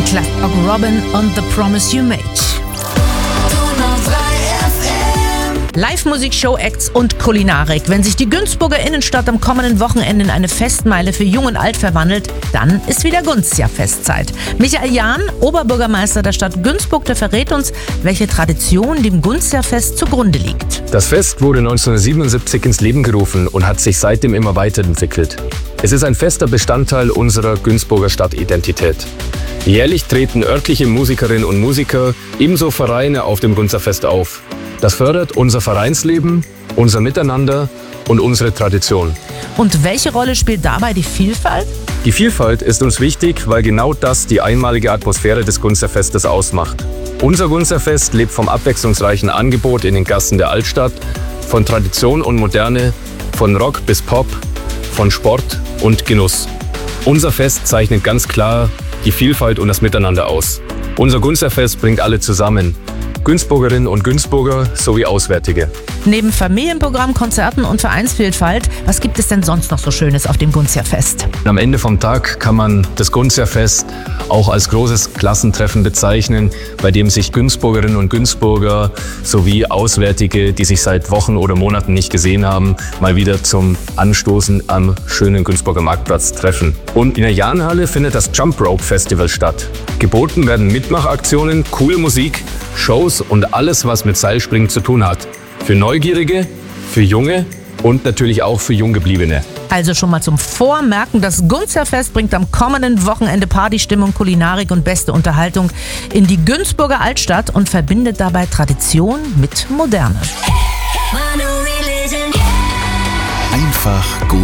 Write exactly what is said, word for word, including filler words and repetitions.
Clive Robin und The Promise You Made. Live-Musik, Show-Acts und Kulinarik. Wenn sich die Günzburger Innenstadt am kommenden Wochenende in eine Festmeile für Jung und Alt verwandelt, dann ist wieder Gunzja-Festzeit. Michael Jahn, Oberbürgermeister der Stadt Günzburg, der verrät uns, welche Tradition dem Gunzja-Fest zugrunde liegt. Das Fest wurde neunzehnhundertsiebenundsiebzig ins Leben gerufen und hat sich seitdem immer weiterentwickelt. Es ist ein fester Bestandteil unserer Günzburger Stadtidentität. Jährlich treten örtliche Musikerinnen und Musiker, ebenso Vereine auf dem Gunzja-Fest auf. Das fördert unser Vereinsleben, unser Miteinander und unsere Tradition. Und welche Rolle spielt dabei die Vielfalt? Die Vielfalt ist uns wichtig, weil genau das die einmalige Atmosphäre des Gunzja-Festes ausmacht. Unser Gunzja-Fest lebt vom abwechslungsreichen Angebot in den Gassen der Altstadt, von Tradition und Moderne, von Rock bis Pop, von Sport und Genuss. Unser Fest zeichnet ganz klar die Vielfalt und das Miteinander aus. Unser Gunzja-Fest bringt alle zusammen. Günzburgerinnen und Günzburger sowie Auswärtige. Neben Familienprogramm, Konzerten und Vereinsvielfalt, was gibt es denn sonst noch so Schönes auf dem Gunzja-Fest? Am Ende vom Tag kann man das Gunzja-Fest auch als großes Klassentreffen bezeichnen, bei dem sich Günzburgerinnen und Günzburger sowie Auswärtige, die sich seit Wochen oder Monaten nicht gesehen haben, mal wieder zum Anstoßen am schönen Günzburger Marktplatz treffen. Und in der Jahnhalle findet das Jump Rope Festival statt. Geboten werden Mitmachaktionen, coole Musik, Shows und alles, was mit Seilspringen zu tun hat. Für Neugierige, für Junge und natürlich auch für Junggebliebene. Also schon mal zum Vormerken, das Gunzja-Fest bringt am kommenden Wochenende Partystimmung, Kulinarik und beste Unterhaltung in die Günzburger Altstadt und verbindet dabei Tradition mit Moderne. Einfach gut